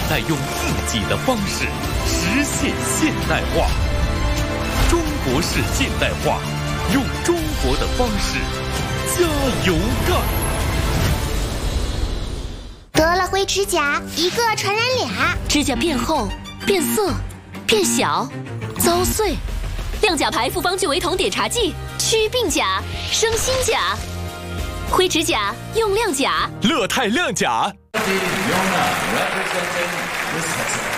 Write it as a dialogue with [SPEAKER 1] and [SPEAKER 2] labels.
[SPEAKER 1] 在用自己的方式实现现代化。中国式现代化，用中国的方式加油干！
[SPEAKER 2] 得了灰指甲，一个传染俩。
[SPEAKER 3] 指甲变厚、变色、变小、遭碎。亮甲牌复方聚维酮碘茶剂，祛病甲，生新甲。灰指甲用亮甲，
[SPEAKER 4] 乐泰亮甲。
[SPEAKER 5] Representing Wisconsin.